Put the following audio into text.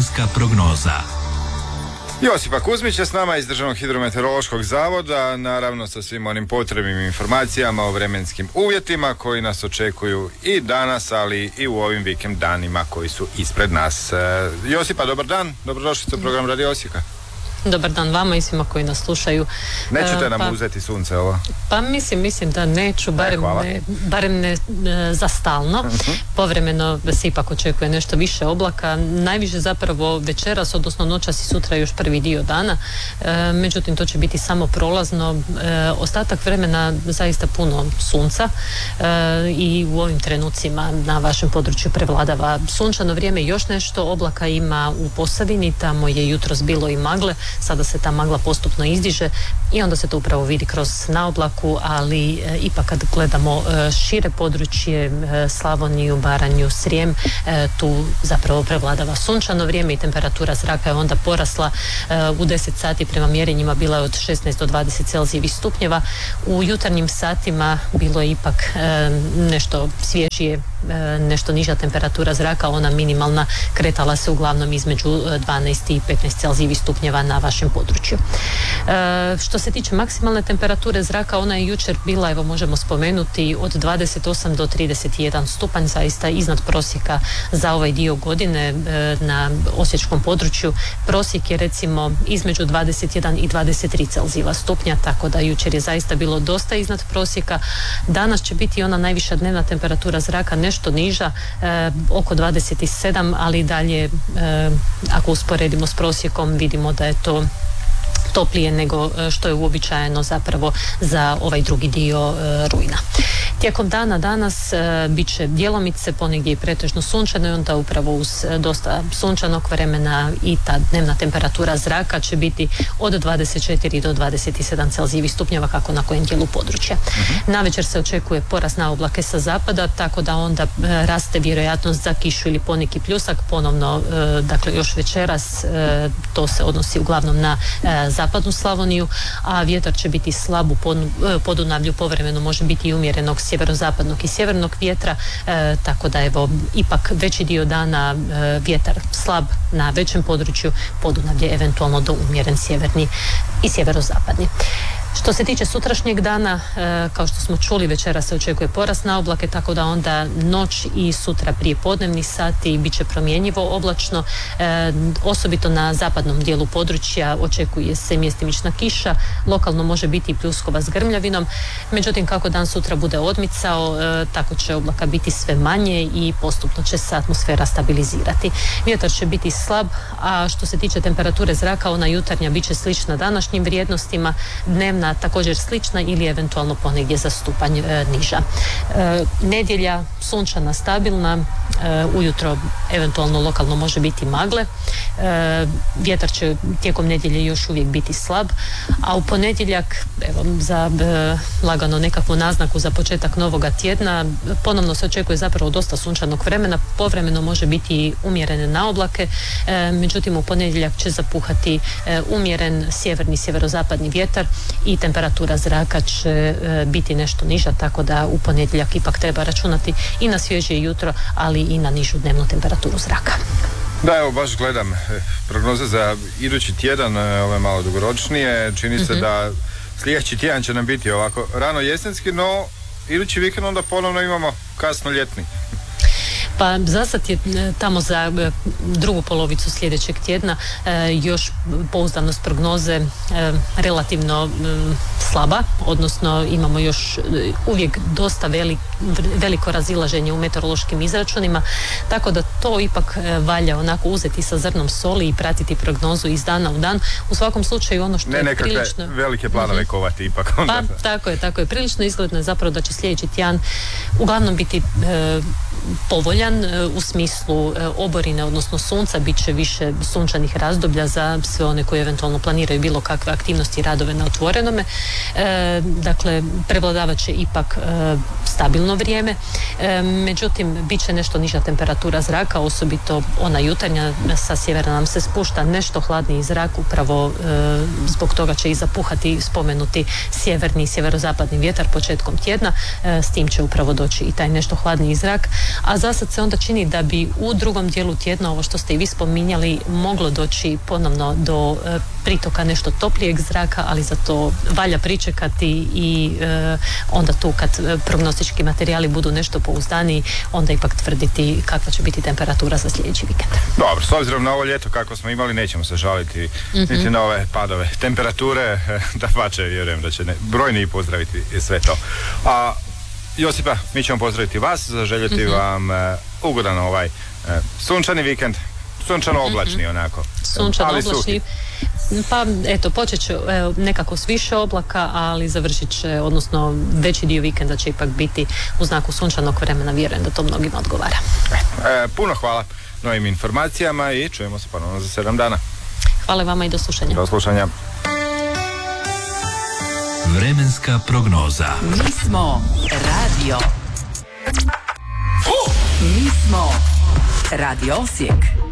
vremenska prognoza. Josipa Kuzmić je s nama iz Državnog hidrometeorološkog zavoda, naravno sa svim onim potrebnim informacijama o vremenskim uvjetima koji nas očekuju i danas, ali i u ovim vikend danima koji su ispred nas. Josipa, dobar dan, dobrodošli u program Radio Osijeka. Dobar dan vama i svima koji nas slušaju. Nećete nam uzeti sunce ovo? Pa mislim da neću, barem ne za stalno. Povremeno se ipak očekuje nešto više oblaka. Najviše zapravo večeras, odnosno noćas i sutra još prvi dio dana. Međutim, to će biti samo prolazno. Ostatak vremena zaista puno sunca i u ovim trenucima na vašem području prevladava sunčano vrijeme. Još nešto oblaka ima u Posavini, tamo je jutros bilo i magle. Sada se ta magla postupno izdiže i onda se to upravo vidi kroz naoblaku, ali ipak kad gledamo šire područje, Slavoniju, Baranju, Srijem, tu zapravo prevladava sunčano vrijeme i temperatura zraka je onda porasla u 10 sati prema mjerenjima bila je od 16 do 20 celzijevih stupnjeva. U jutarnjim satima bilo je ipak nešto svježije, nešto niža temperatura zraka, ona minimalna kretala se uglavnom između 12 i 15 celzijevih stupnjeva na vašem području. Što se tiče maksimalne temperature zraka, ona je jučer bila, evo možemo spomenuti, od 28 do 31 stupanj, zaista iznad prosjeka za ovaj dio godine na osječkom području. Prosjek je recimo između 21 i 23 celzijeva stupnja, tako da jučer je zaista bilo dosta iznad prosjeka. Danas će biti ona najviša dnevna temperatura zraka nešto niža, oko 27, ali dalje ako usporedimo s prosjekom vidimo da je to toplije nego što je uobičajeno zapravo za ovaj drugi dio rujna. Tijekom dana danas bit će djelomice, ponegdje i pretežno sunčano i onda upravo uz dosta sunčanog vremena i ta dnevna temperatura zraka će biti od 24 do 27 celzijevih stupnjeva kako na kojem dijelu područja. Navečer se očekuje porast na oblake sa zapada, tako da onda raste vjerojatnost za kišu ili poneki pljusak. Ponovno, dakle još večeras to se odnosi uglavnom na zapadnu Slavoniju, a vjetar će biti slab u Podunavlju, povremeno može biti i umjerenog sjeverozapadnog i sjevernog vjetra, tako da evo ipak veći dio dana vjetar slab na većem području, Podunavlje eventualno do umjeren sjeverni i sjeverozapadni. Što se tiče sutrašnjeg dana, kao što smo čuli, večera se očekuje porast na oblake, tako da onda noć i sutra prije podnevnih sati bit će promjenjivo oblačno. Osobito na zapadnom dijelu područja očekuje se mjestimična kiša, lokalno može biti i pljuskova s grmljavinom. Međutim, kako dan sutra bude odmicao, tako će oblaka biti sve manje i postupno će se atmosfera stabilizirati. Vjetar će biti slab, a što se tiče temperature zraka, ona jutarnja bit će slična današnjim vrijednostima, dnevna također slična ili eventualno ponegdje za stupanj niža. Nedjelja sunčana, stabilna, ujutro eventualno lokalno može biti magle. Vjetar će tijekom nedjelje još uvijek biti slab, a u ponedjeljak, evo, za lagano nekakvu naznaku za početak novoga tjedna, ponovno se očekuje zapravo dosta sunčanog vremena, povremeno može biti umjerene naoblake, međutim u ponedjeljak će zapuhati umjeren sjeverni, sjeverozapadni vjetar i temperatura zraka će biti nešto niža, tako da u ponedjeljak ipak treba računati i na svježije jutro, ali i na nižu dnevnu temperaturu zraka. Da, evo baš gledam prognoze za idući tjedan, ove malo dugoročnije. Čini se da sljedeći tjedan će nam biti ovako rano jesenski, no idući vikend onda ponovno imamo kasno ljetni. Pa zasad je tamo za drugu polovicu sljedećeg tjedna još pouzdanost prognoze relativno slaba, odnosno imamo još uvijek dosta veliko razilaženje u meteorološkim izračunima, tako da to ipak valja onako uzeti sa zrnom soli i pratiti prognozu iz dana u dan. U svakom slučaju ono što je prilično... velike planove kovati ipak onda. Pa tako je. Prilično izgledno je zapravo da će sljedeći tjedan uglavnom biti povoljan u smislu oborine, odnosno sunca, bit će više sunčanih razdoblja za sve one koji eventualno planiraju bilo kakve aktivnosti i radove na otvorenome. Dakle, prevladavat će ipak stabilno vrijeme, međutim, bit će nešto niža temperatura zraka, osobito ona jutarnja, sa sjevera nam se spušta nešto hladniji zrak, upravo zbog toga će i zapuhati spomenuti sjeverni i sjeverozapadni vjetar početkom tjedna, s tim će upravo doći i taj nešto hladniji zrak, a zasad se onda čini da bi u drugom dijelu tjedna, ovo što ste i vi spominjali, moglo doći ponovno do pritoka nešto toplijeg zraka, ali za to valja pričekati i onda tu kad prognostički materijali budu nešto pouzdaniji, onda ipak tvrditi kakva će biti temperatura za sljedeći vikend. Dobro, s obzirom na ovo ljeto kako smo imali, nećemo se žaliti niti na ove padove temperature, da pače, vjerujem da će brojni i pozdraviti sve to. A Josipa, mi ćemo pozdraviti vas, zaželjeti vam ugodan ovaj sunčani vikend, sunčano oblačni onako. Sunčano oblačni. Pa eto, počet će nekako s više oblaka, ali završit će, odnosno veći dio vikenda će ipak biti u znaku sunčanog vremena, vjerujem da to mnogima odgovara. Puno hvala novim informacijama i čujemo se ponovno za 7 dana. Hvala vama i do slušanja. Do slušanja. Vremenska prognoza. Mi smo Radio. Mi smo Radio Osijek.